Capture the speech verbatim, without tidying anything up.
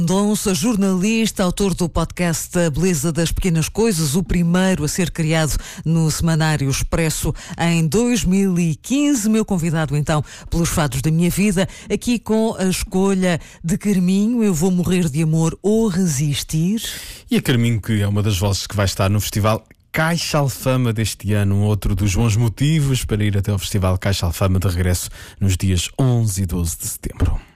Mendonça, jornalista, autor do podcast A Beleza das Pequenas Coisas, o primeiro a ser criado no Semanário Expresso em dois mil e quinze. Meu convidado, então, pelos fados da minha vida, aqui com a escolha de Carminho, Eu Vou Morrer de Amor ou Resistir. E a Carminho, que é uma das vozes que vai estar no festival Caixa Alfama deste ano, um outro dos bons motivos para ir até ao festival Caixa Alfama de regresso nos dias onze e doze de setembro.